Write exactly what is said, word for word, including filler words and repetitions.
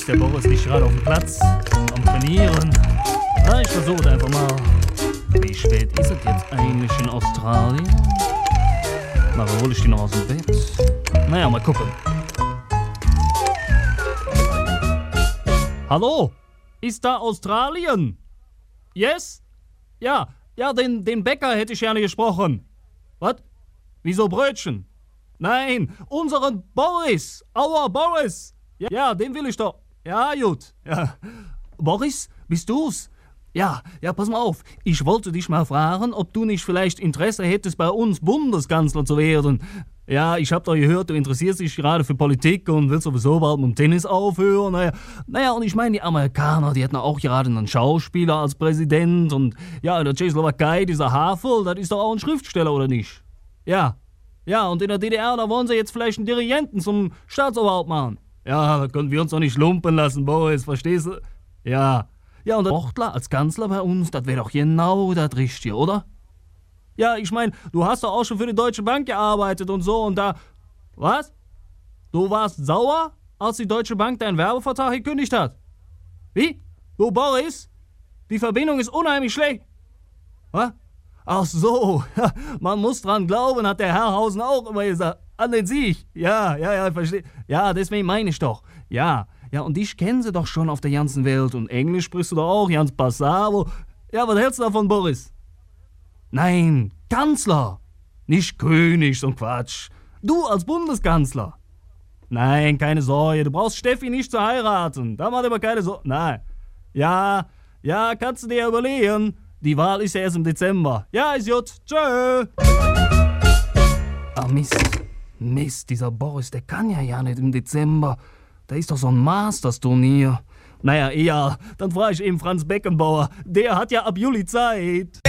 der Boris liegt gerade auf dem Platz am Trainieren. Na, ich versuche einfach mal. Wie spät ist es jetzt eigentlich in Australien? Nachher hole ich die noch aus dem Bett. Naja, mal gucken. Hallo? Ist da Australien? Yes? Ja, ja, den, den Bäcker hätte ich gerne gesprochen. Was? Wieso Brötchen? Nein, unseren Boris. Our Boris. Ja, ja, den will ich doch. Ja, gut. Ja. Boris, bist du's? Ja, ja, pass mal auf. Ich wollte dich mal fragen, ob du nicht vielleicht Interesse hättest, bei uns Bundeskanzler zu werden. Ja, ich hab doch gehört, du interessierst dich gerade für Politik und willst sowieso bald mit dem Tennis aufhören. Naja, naja und ich meine, die Amerikaner, die hätten auch gerade einen Schauspieler als Präsident. Und ja, in der Tschechoslowakei, dieser Havel, das ist doch auch ein Schriftsteller, oder nicht? Ja, ja, und in der D D R, da wollen sie jetzt vielleicht einen Dirigenten zum Staatsoberhaupt machen. Ja, da können wir uns doch nicht lumpen lassen, Boris, verstehst du? Ja, ja, und der Bochtler als Kanzler bei uns, das wäre doch genau das Richtige, oder? Ja, ich meine, du hast doch auch schon für die Deutsche Bank gearbeitet und so und da... Was? Du warst sauer, als die Deutsche Bank deinen Werbevertrag gekündigt hat? Wie? Du, Boris? Die Verbindung ist unheimlich schlecht. Was? Ach so, man muss dran glauben, hat der Herrhausen auch immer gesagt. An den Sieg. Ja, ja, ja, verstehe. Ja, deswegen meine ich doch. Ja, ja, und dich kennen sie doch schon auf der ganzen Welt. Und Englisch sprichst du doch auch, ganz passabel. Ja, was hältst du davon, Boris? Nein, Kanzler. Nicht König, so ein Quatsch. Du als Bundeskanzler. Nein, keine Sorge, du brauchst Steffi nicht zu heiraten. Da macht aber keine Sorge. Nein. Ja, ja, kannst du dir überlegen. Die Wahl ist ja erst im Dezember. Ja, ist gut. Tschö. Ah, Mist. Mist, dieser Boris, der kann ja ja nicht im Dezember. Da ist doch so ein Masters-Turnier. Naja, eher. Dann frage ich eben Franz Beckenbauer. Der hat ja ab Juli Zeit.